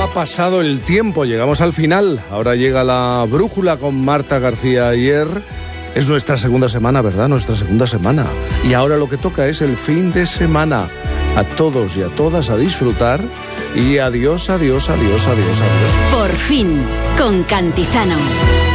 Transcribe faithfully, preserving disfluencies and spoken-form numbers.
ha pasado el tiempo? Llegamos al final. Ahora llega la brújula con Marta García Ayer. Es nuestra segunda semana, ¿verdad? Nuestra segunda semana. Y ahora lo que toca es el fin de semana. A todos y a todas a disfrutar. Y adiós, adiós, adiós, adiós, adiós. Por fin, con Cantizano.